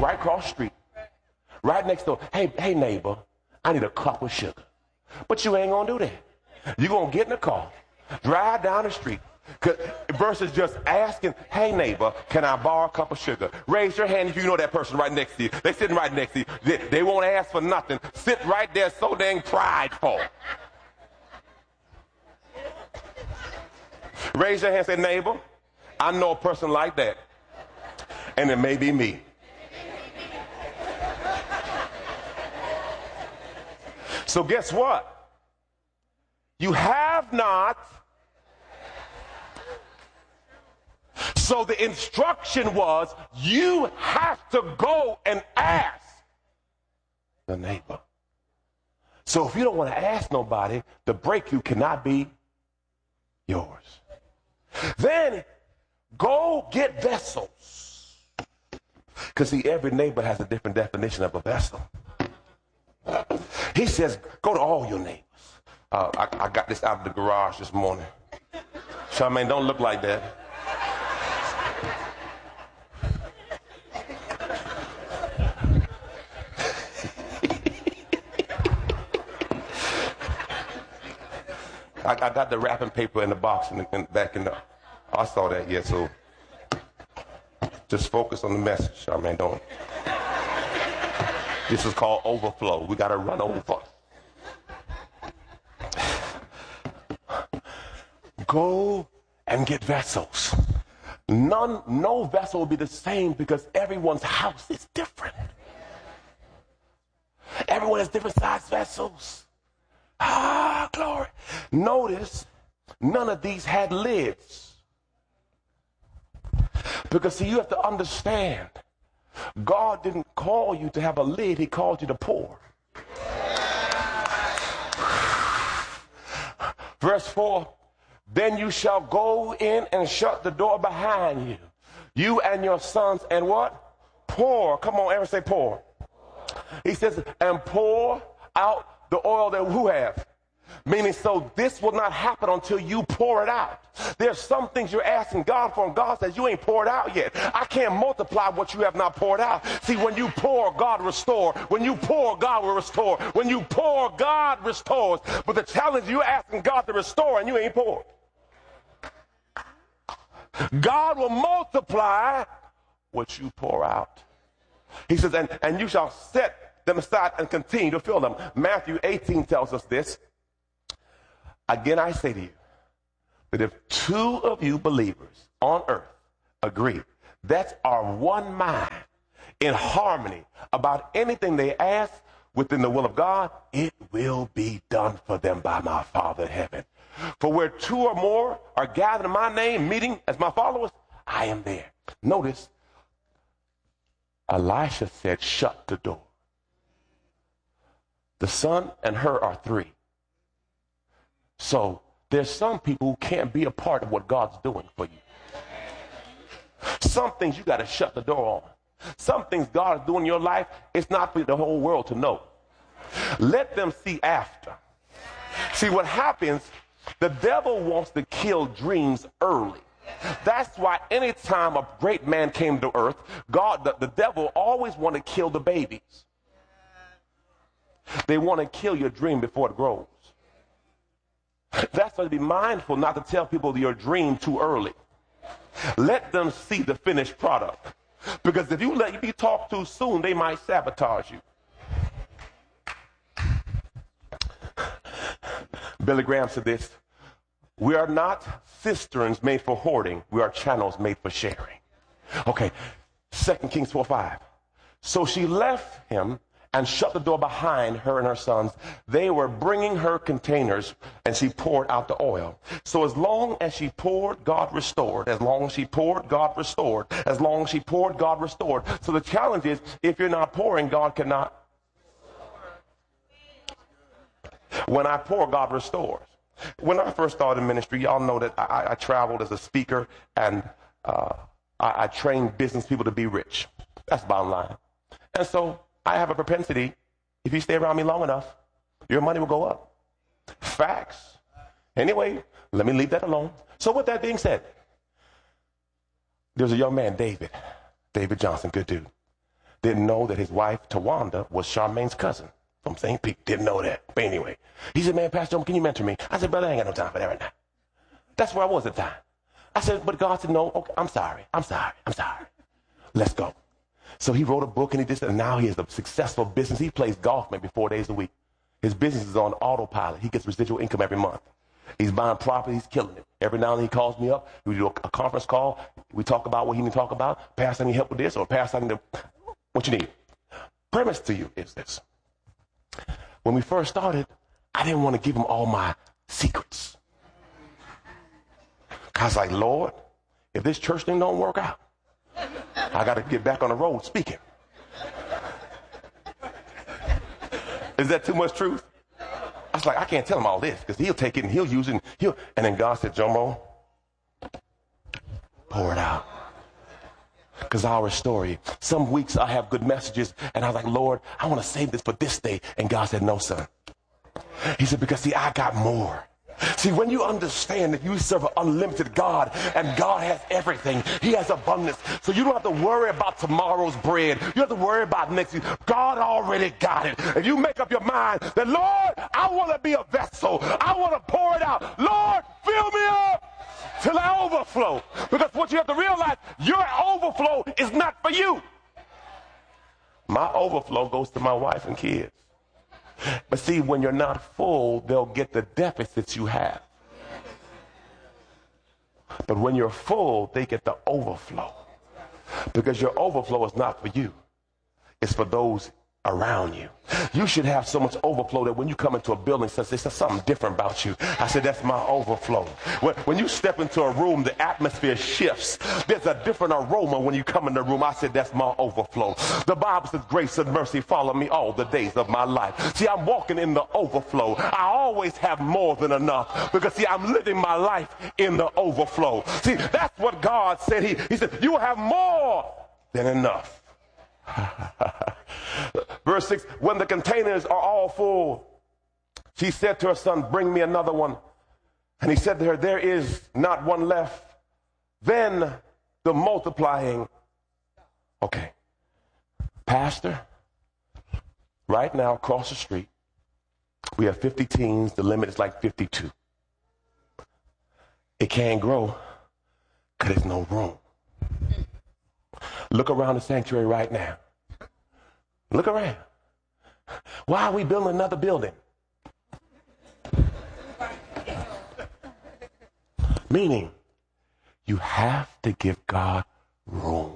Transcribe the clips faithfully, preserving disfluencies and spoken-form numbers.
right across the street, right next door. Hey, hey, neighbor, I need a cup of sugar. But you ain't going to do that. You're going to get in the car, drive down the street, versus just asking, hey, neighbor, can I borrow a cup of sugar? Raise your hand if you know that person right next to you. They're sitting right next to you. They, they won't ask for nothing. Sit right there so dang prideful. Raise your hand and say, neighbor, I know a person like that. And it may be me. So guess what? You have not. So the instruction was, you have to go and ask the neighbor. So if you don't want to ask nobody, the breakthrough cannot be yours. Then go get vessels. Because see, every neighbor has a different definition of a vessel. He says, go to all your neighbors. Uh, I, I got this out of the garage this morning. Charmaine, don't look like that. I, I got the wrapping paper in the box in the, in, back in the. I saw that, yeah. So just focus on the message. I mean, don't. This is called overflow. We got to run over. Go and get vessels. None, no vessel will be the same because everyone's house is different. Everyone has different size vessels. Ah, glory. Notice, none of these had lids. Because see, you have to understand, God didn't call you to have a lid, he called you to pour. Verse four, then you shall go in and shut the door behind you, you and your sons, and what? Pour. Come on, everyone say pour. He says, and pour out the oil that who have? Meaning, so this will not happen until you pour it out. There's some things you're asking God for, and God says, you ain't poured out yet. I can't multiply what you have not poured out. See, when you pour, God restore. When you pour, God will restore. When you pour, God restores. But the challenge, you're asking God to restore, and you ain't poured. God will multiply what you pour out. He says, and, and you shall set them aside and continue to fill them. Matthew eighteen tells us this. Again, I say to you that if two of you believers on earth agree, that's our one mind in harmony about anything they ask within the will of God, it will be done for them by my Father in heaven. For where two or more are gathered in my name, meeting as my followers, I am there. Notice, Elisha said, shut the door. The son and her are three. So there's some people who can't be a part of what God's doing for you. Some things you got to shut the door on. Some things God is doing in your life, it's not for the whole world to know. Let them see after. See what happens, the devil wants to kill dreams early. That's why anytime a great man came to earth, God, the, the devil always want to kill the babies. They want to kill your dream before it grows. That's why be mindful not to tell people your dream too early. Let them see the finished product. Because if you let you be talked too soon, they might sabotage you. Billy Graham said this, we are not cisterns made for hoarding. We are channels made for sharing. Okay, Second Kings four five. So she left him and shut the door behind her and her sons. They were bringing her containers, and she poured out the oil. So as long as she poured, God restored. As long as she poured, God restored. As long as she poured, God restored. So the challenge is, if you're not pouring, God cannot. When I pour, God restores. When I first started ministry, y'all know that I, I traveled as a speaker, and uh, I, I trained business people to be rich. That's the bottom line. And so I have a propensity, if you stay around me long enough, your money will go up. Facts. Anyway, let me leave that alone. So with that being said, there's a young man, David, David Johnson, good dude. didn't know that his wife, Tawanda, was Charmaine's cousin from Saint Pete. Didn't know that. But anyway, he said, man, Pastor Joe, can you mentor me? I said, brother, I ain't got no time for that right now. That's where I was at the time. I said, but God said, no, okay, I'm sorry. I'm sorry. I'm sorry. Let's go. So he wrote a book and he did that. And now he has a successful business. He plays golf maybe four days a week. His business is on autopilot. He gets residual income every month. He's buying property. He's killing it. Every now and then he calls me up. We do a, a conference call. We talk about what he need to talk about. Pastor, I need help with this, or Pastor, I need to, what you need. Premise to you is this. When we first started, I didn't want to give him all my secrets. I was like, Lord, if this church thing don't work out, I got to get back on the road speaking. Is that too much truth? I was like, I can't tell him all this because he'll take it and he'll use it. And, he'll, and then God said, Jomo, pour it out. Because I'll restore you. Some weeks I have good messages and I was like, Lord, I want to save this for this day. And God said, no, son. He said, because see, I got more. See, when you understand that you serve an unlimited God and God has everything, he has abundance. So you don't have to worry about tomorrow's bread. You don't have to worry about next week. God already got it. And you make up your mind that, Lord, I want to be a vessel. I want to pour it out. Lord, fill me up till I overflow. Because what you have to realize, your overflow is not for you. My overflow goes to my wife and kids. But see, when you're not full, they'll get the deficits you have. But when you're full, they get the overflow. Because your overflow is not for you. It's for those around you. You should have so much overflow that when you come into a building, says there's something different about you. I said, that's my overflow. When, when you step into a room, the atmosphere shifts. There's a different aroma when you come in the room. I said, that's my overflow. The Bible says, grace and mercy follow me all the days of my life. See, I'm walking in the overflow. I always have more than enough because, see, I'm living my life in the overflow. See, that's what God said. He, he said, you will have more than enough. Verse six, when the containers are all full, she said to her son, bring me another one. And he said to her, there is not one left. Then the multiplying. Okay. Pastor, right now across the street, we have fifty teens. The limit is like fifty-two. It can't grow because there's no room. Look around the sanctuary right now. Look around. Why are we building another building? Meaning, you have to give God room.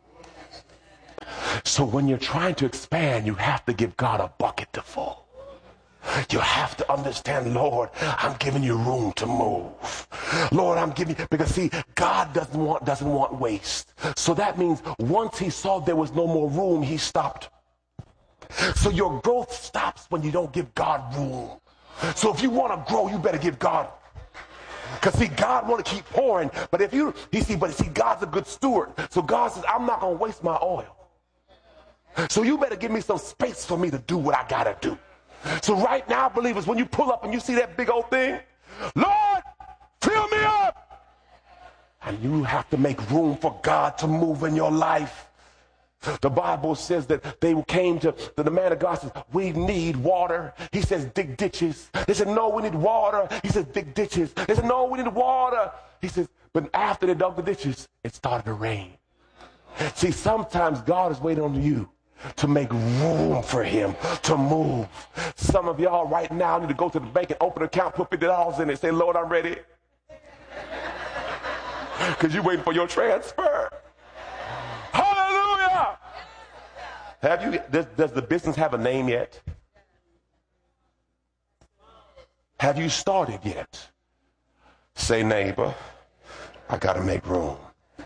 So when you're trying to expand, you have to give God a bucket to full. You have to understand, Lord, I'm giving you room to move. Lord, I'm giving you, because see, God doesn't want, doesn't want waste. So that means once he saw there was no more room, he stopped. So your growth stops when you don't give God room. So if you want to grow, you better give God. Because see, God want to keep pouring, but if you, he see, but see, God's a good steward. So God says, I'm not going to waste my oil. So you better give me some space for me to do what I got to do. So right now, believers, when you pull up and you see that big old thing, Lord, fill me up. And you have to make room for God to move in your life. The Bible says that they came to, to the man of God says, we need water. He says, dig ditches. They said, no, we need water. He says, dig ditches. They said, no, we need water. He says, but after they dug the ditches, it started to rain. See, sometimes God is waiting on you to make room for him to move. Some of y'all right now need to go to the bank and open an account, put fifty dollars in it, say, Lord, I'm ready. Because you're waiting for your transfer. Hallelujah. Have you, does, does the business have a name yet? Have you started yet? Say, neighbor, I got to make room.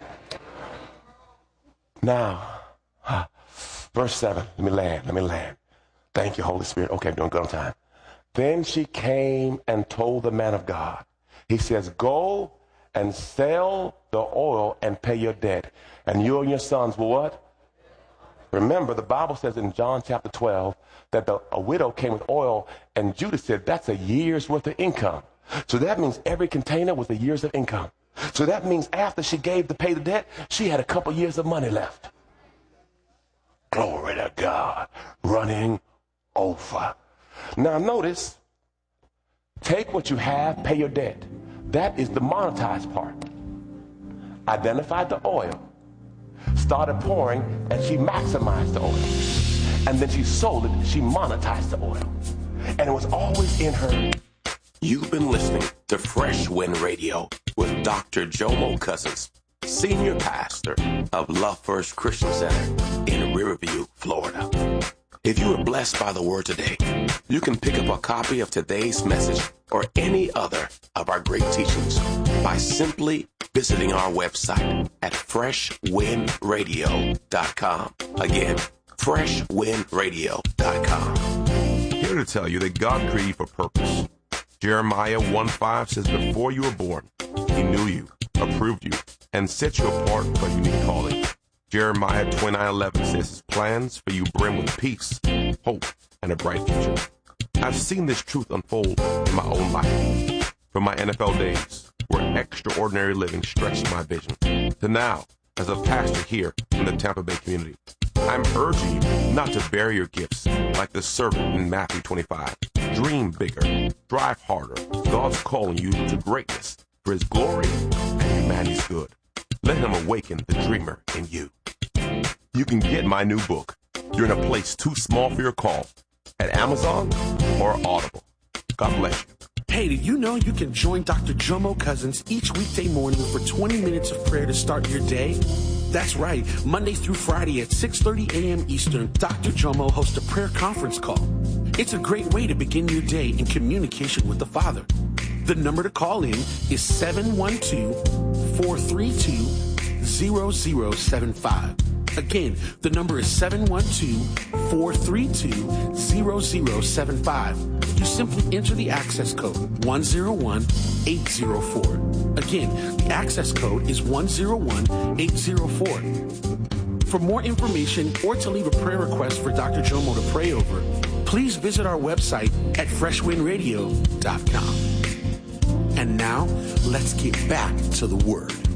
Now, huh, verse seven, let me land, let me land. Thank you, Holy Spirit. Okay, I'm doing good on time. Then she came and told the man of God. He says, go and sell the oil and pay your debt. And you and your sons will what? Remember, the Bible says in John chapter twelve that the, a widow came with oil, and Judas said that's a year's worth of income. So that means every container was a year's of income. So that means after she gave to pay the debt, she had a couple years of money left. Glory to God. Running over. Now notice, take what you have, pay your debt. That is the monetized part. Identified the oil, started pouring, and she maximized the oil. And then she sold it, she monetized the oil. And it was always in her. You've been listening to Fresh Wind Radio with Doctor Jomo Cousins, Senior Pastor of Love First Christian Center in Riverview, Florida. If you were blessed by the word today, you can pick up a copy of today's message or any other of our great teachings by simply visiting our website at fresh wind radio dot com. Again, fresh wind radio dot com. Here to tell you that God created you for purpose. Jeremiah one five says, before you were born, he knew you, approved you, and set you apart for a unique calling. Jeremiah twenty-nine eleven says his plans for you brim with peace, hope, and a bright future. I've seen this truth unfold in my own life. From my N F L days, where extraordinary living stretched my vision, to now, as a pastor here in the Tampa Bay community, I'm urging you not to bury your gifts like the servant in Matthew twenty-five. Dream bigger, drive harder. God's calling you to greatness for his glory and humanity's good. Let him awaken the dreamer in you. You can get my new book, You're in a Place Too Small for Your Call, at Amazon or Audible. God bless you. Hey, did you know you can join Doctor Jomo Cousins each weekday morning for twenty minutes of prayer to start your day? That's right. Monday through Friday at six thirty a.m. Eastern, Doctor Jomo hosts a prayer conference call. It's a great way to begin your day in communication with the Father. The number to call in is seven one two, four three two, zero zero seven five. Again, the number is seven one two, four three two, zero zero seven five. You simply enter the access code one zero one eight zero four. Again, the access code is one zero one eight zero four. For more information or to leave a prayer request for Doctor Jomo to pray over, please visit our website at fresh wind radio dot com. And now, let's get back to the Word.